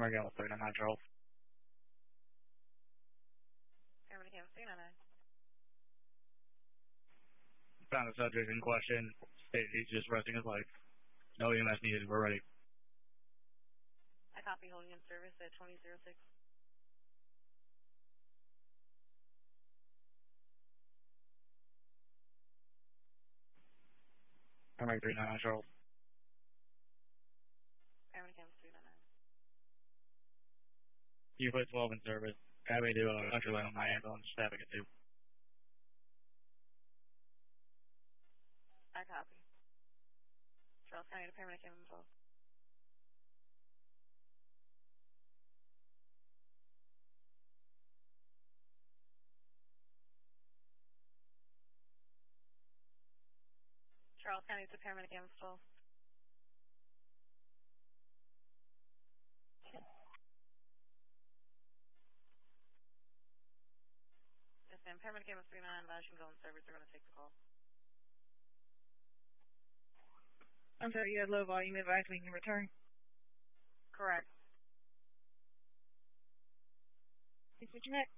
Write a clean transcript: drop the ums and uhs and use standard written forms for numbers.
Paramedic Gamble 399 Charles. Paramedic Gamble 399. Found the subject in question. Stated he's just resting his life. No EMS needed. We're ready. I copy holding in service at 2006. Paramedic 399 Charles. Paramedic Gamble 399. You put 12 in service. Have me do a country lane on my ambulance. Staffing it too. I copy. Charles County to Paramedic Gamble 12. Charles County to Paramedic Gamble 12. Yes, ma'am. Paramedic Gamble 399, advise you can go in service. They're going to take the call. I'm sorry, you had low volume. Advise we can return. Correct. Switching it.